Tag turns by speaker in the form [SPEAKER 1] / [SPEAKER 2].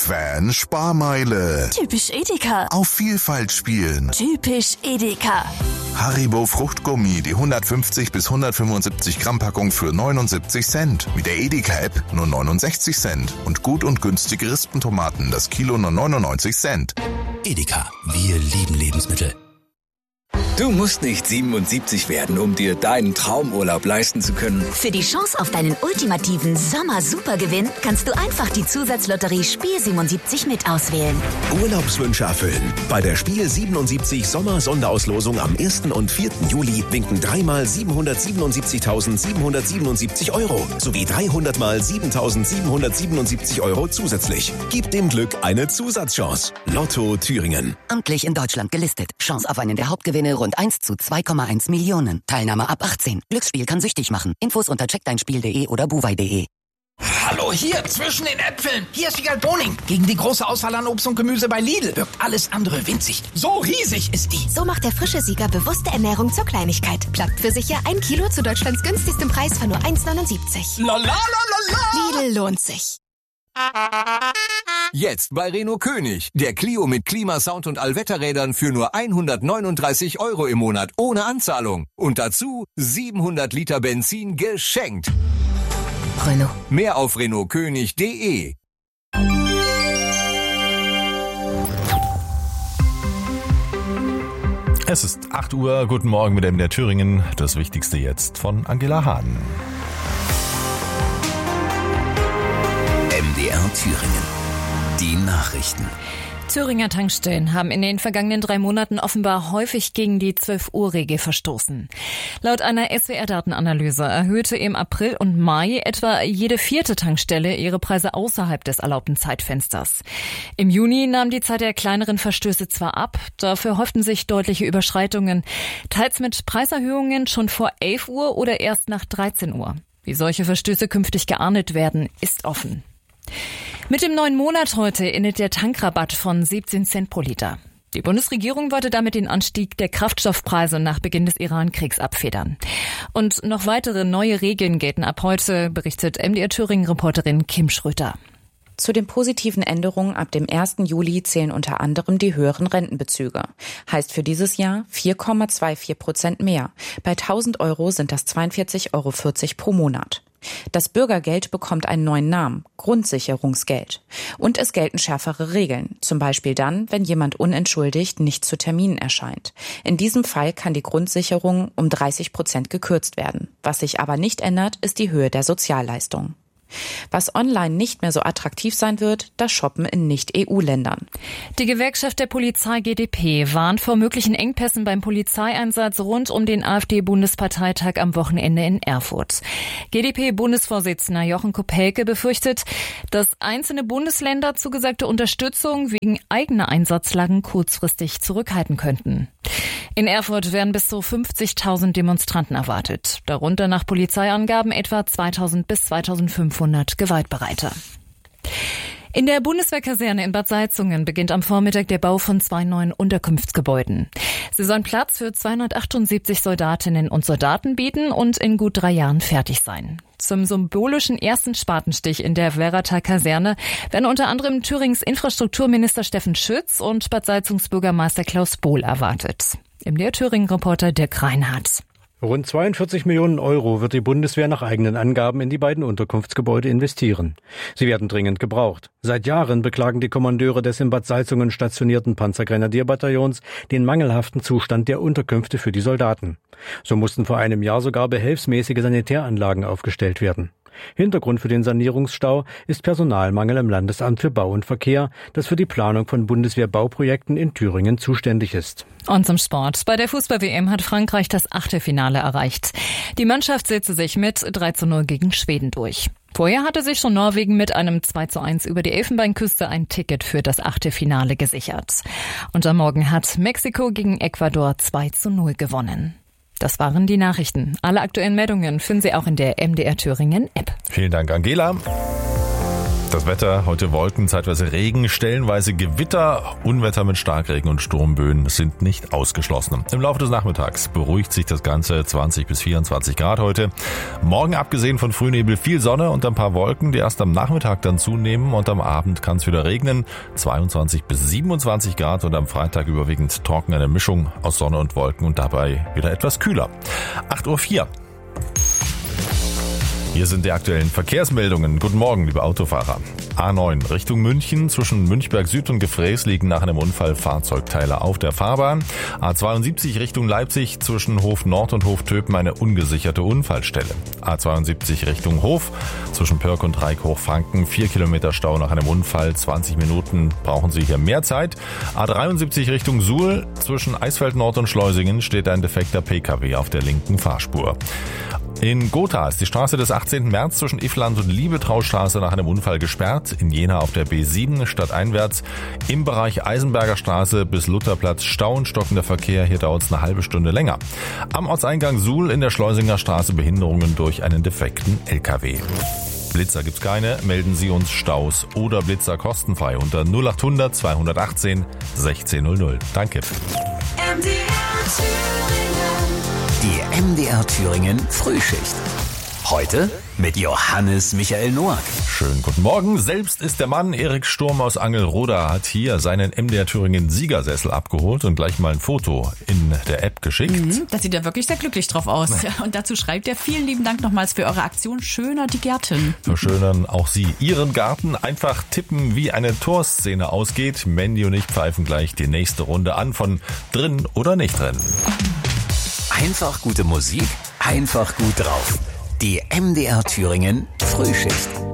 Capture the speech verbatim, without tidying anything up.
[SPEAKER 1] Fan Sparmeile.
[SPEAKER 2] Typisch Edeka.
[SPEAKER 1] Auf Vielfalt spielen.
[SPEAKER 2] Typisch Edeka.
[SPEAKER 1] Haribo Fruchtgummi, die hundertfünfzig bis hundertfünfundsiebzig Gramm Packung für neunundsiebzig Cent. Mit der Edeka-App nur neunundsechzig Cent. Und gut und günstige Rispentomaten, das Kilo nur neunundneunzig Cent.
[SPEAKER 3] Edeka, wir lieben Lebensmittel.
[SPEAKER 4] Du musst nicht siebenundsiebzig werden, um dir deinen Traumurlaub leisten zu können.
[SPEAKER 5] Für die Chance auf deinen ultimativen Sommer-Supergewinn kannst du einfach die Zusatzlotterie Spiel siebenundsiebzig mit auswählen.
[SPEAKER 3] Urlaubswünsche erfüllen. Bei der Spiel siebenundsiebzig Sommer-Sonderauslosung am ersten und vierten Juli winken dreimal siebenhundertsiebenundsiebzigtausendsiebenhundertsiebenundsiebzig Euro sowie dreihundert mal siebentausendsiebenhundertsiebenundsiebzig Euro zusätzlich. Gib dem Glück eine Zusatzchance. Lotto Thüringen.
[SPEAKER 6] Amtlich in Deutschland gelistet. Chance auf einen der Hauptgewinne rund eins zu zwei Komma eins Millionen. Teilnahme ab achtzehn. Glücksspiel kann süchtig machen. Infos unter check dein spiel punkt de oder buwei punkt de.
[SPEAKER 7] Hallo, hier, zwischen den Äpfeln. Hier ist Wiegald Boning. Gegen die große Auswahl an Obst und Gemüse bei Lidl wirkt alles andere winzig. So riesig ist die.
[SPEAKER 8] So macht der frische Sieger bewusste Ernährung zur Kleinigkeit. Plagt für sicher ein Kilo zu Deutschlands günstigstem Preis von nur eins neunundsiebzig.
[SPEAKER 7] La la la la la.
[SPEAKER 8] Lidl lohnt sich.
[SPEAKER 9] Jetzt bei Renault König. Der Clio mit Klimasound und Allwetterrädern für nur hundertneununddreißig Euro im Monat ohne Anzahlung. Und dazu siebenhundert Liter Benzin geschenkt.
[SPEAKER 6] Renault.
[SPEAKER 9] Mehr auf renault könig punkt de.
[SPEAKER 10] Es ist acht Uhr. Guten Morgen mit M D R Thüringen. Das Wichtigste jetzt von Angela Hahn.
[SPEAKER 3] M D R Thüringen. Die Nachrichten.
[SPEAKER 11] Thüringer Tankstellen haben in den vergangenen drei Monaten offenbar häufig gegen die zwölf Uhr Regel verstoßen. Laut einer S W R-Datenanalyse erhöhte im April und Mai etwa jede vierte Tankstelle ihre Preise außerhalb des erlaubten Zeitfensters. Im Juni nahm die Zahl der kleineren Verstöße zwar ab, dafür häuften sich deutliche Überschreitungen, teils mit Preiserhöhungen schon vor elf Uhr oder erst nach dreizehn Uhr. Wie solche Verstöße künftig geahndet werden, ist offen. Mit dem neuen Monat heute endet der Tankrabatt von siebzehn Cent pro Liter. Die Bundesregierung wollte damit den Anstieg der Kraftstoffpreise nach Beginn des Iran-Kriegs abfedern. Und noch weitere neue Regeln gelten ab heute, berichtet M D R Thüringen-Reporterin Kim Schröter.
[SPEAKER 12] Zu den positiven Änderungen ab dem ersten Juli zählen unter anderem die höheren Rentenbezüge. Heißt für dieses Jahr vier Komma vierundzwanzig Prozent mehr. Bei tausend Euro sind das zweiundvierzig Komma vierzig Euro pro Monat. Das Bürgergeld bekommt einen neuen Namen, Grundsicherungsgeld. Und es gelten schärfere Regeln, zum Beispiel dann, wenn jemand unentschuldigt nicht zu Terminen erscheint. In diesem Fall kann die Grundsicherung um dreißig Prozent gekürzt werden. Was sich aber nicht ändert, ist die Höhe der Sozialleistung. Was online nicht mehr so attraktiv sein wird, das Shoppen in Nicht-E U-Ländern.
[SPEAKER 11] Die Gewerkschaft der Polizei G D P warnt vor möglichen Engpässen beim Polizeieinsatz rund um den AfD-Bundesparteitag am Wochenende in Erfurt. G D P-Bundesvorsitzender Jochen Kopelke befürchtet, dass einzelne Bundesländer zugesagte Unterstützung wegen eigener Einsatzlagen kurzfristig zurückhalten könnten. In Erfurt werden bis zu fünfzigtausend Demonstranten erwartet, darunter nach Polizeiangaben etwa zweitausend bis zweitausendfünfhundert Gewaltbereite. In der Bundeswehrkaserne in Bad Salzungen beginnt am Vormittag der Bau von zwei neuen Unterkunftsgebäuden. Sie sollen Platz für zweihundertachtundsiebzig Soldatinnen und Soldaten bieten und in gut drei Jahren fertig sein. Zum symbolischen ersten Spatenstich in der Werrater Kaserne werden unter anderem Thürings Infrastrukturminister Steffen Schütz und Bad Salzungs Bürgermeister Klaus Bohl erwartet. M D R Thüringen-Reporter Dirk Reinhardt.
[SPEAKER 13] Rund zweiundvierzig Millionen Euro wird die Bundeswehr nach eigenen Angaben in die beiden Unterkunftsgebäude investieren. Sie werden dringend gebraucht. Seit Jahren beklagen die Kommandeure des in Bad Salzungen stationierten Panzergrenadierbataillons den mangelhaften Zustand der Unterkünfte für die Soldaten. So mussten vor einem Jahr sogar behelfsmäßige Sanitäranlagen aufgestellt werden. Hintergrund für den Sanierungsstau ist Personalmangel im Landesamt für Bau und Verkehr, das für die Planung von Bundeswehrbauprojekten in Thüringen zuständig ist.
[SPEAKER 11] Und zum Sport. Bei der Fußball-W M hat Frankreich das Achtelfinale erreicht. Die Mannschaft setzte sich mit drei zu null gegen Schweden durch. Vorher hatte sich schon Norwegen mit einem zwei zu eins über die Elfenbeinküste ein Ticket für das Achtelfinale gesichert. Und am Morgen hat Mexiko gegen Ecuador zwei zu null gewonnen. Das waren die Nachrichten. Alle aktuellen Meldungen finden Sie auch in der M D R Thüringen App.
[SPEAKER 10] Vielen Dank, Angela. Das Wetter, heute Wolken, zeitweise Regen, stellenweise Gewitter, Unwetter mit Starkregen und Sturmböen sind nicht ausgeschlossen. Im Laufe des Nachmittags beruhigt sich das Ganze, zwanzig bis vierundzwanzig Grad heute. Morgen abgesehen von Frühnebel viel Sonne und ein paar Wolken, die erst am Nachmittag dann zunehmen und am Abend kann es wieder regnen. zweiundzwanzig bis siebenundzwanzig Grad und am Freitag überwiegend trocken, eine Mischung aus Sonne und Wolken und dabei wieder etwas kühler. acht Uhr vier. Hier sind die aktuellen Verkehrsmeldungen. Guten Morgen, liebe Autofahrer. A neun Richtung München. Zwischen Münchberg Süd und Gefräß liegen nach einem Unfall Fahrzeugteile auf der Fahrbahn. A zweiundsiebzig Richtung Leipzig. Zwischen Hof Nord und Hof Töpen eine ungesicherte Unfallstelle. A zweiundsiebzig Richtung Hof. Zwischen Pörk und Reik Hochfranken. Vier Kilometer Stau nach einem Unfall. zwanzig Minuten brauchen Sie hier mehr Zeit. A dreiundsiebzig Richtung Suhl. Zwischen Eisfeld Nord und Schleusingen steht ein defekter Pkw auf der linken Fahrspur. In Gotha ist die Straße des achtzehnten März zwischen Iffland und Liebetraustraße nach einem Unfall gesperrt. In Jena auf der B sieben stadteinwärts. Im Bereich Eisenberger Straße bis Lutherplatz Stau und stockender Verkehr. Hier dauert es eine halbe Stunde länger. Am Ortseingang Suhl in der Schleusinger Straße Behinderungen durch einen defekten L K W. Blitzer gibt's keine. Melden Sie uns Staus oder Blitzer kostenfrei unter null achthundert zweihundertachtzehn sechzehnhundert. Danke.
[SPEAKER 4] Die M D R Thüringen Frühschicht. Heute mit Johannes Michael Noack.
[SPEAKER 10] Schönen guten Morgen. Selbst ist der Mann. Erik Sturm aus Angelroda hat hier seinen M D R Thüringen Siegersessel abgeholt und gleich mal ein Foto in der App geschickt.
[SPEAKER 14] Mhm, da sieht er wirklich sehr glücklich drauf aus. Und dazu schreibt er: Vielen lieben Dank nochmals für eure Aktion. Schöner die Gärten.
[SPEAKER 10] Verschönern auch Sie Ihren Garten. Einfach tippen, wie eine Torszene ausgeht. Mandy und ich pfeifen gleich die nächste Runde an von drin oder nicht drin.
[SPEAKER 4] Einfach gute Musik, einfach gut drauf. Die M D R Thüringen Frühschicht.